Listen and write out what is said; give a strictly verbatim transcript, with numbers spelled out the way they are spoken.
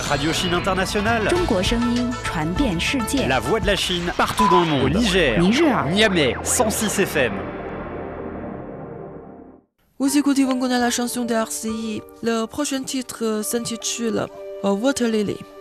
Radio Chine Internationale. 中国声音传遍世界。 La voix de la Chine partout dans le monde. Au Niger, Niger, Niamey, cent six F M. Vous écoutez Wangona la chanson de R C I. Le prochain titre s'intitule Water Lily.